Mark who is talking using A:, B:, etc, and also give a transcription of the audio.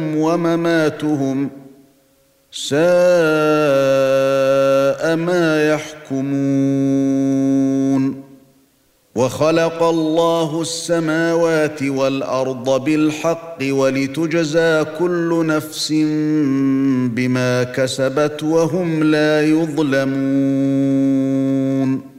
A: ومماتهم ساء ما يحكمون وخلق الله السماوات والأرض بالحق ولتجزى كل نفس بما كسبت وهم لا يظلمون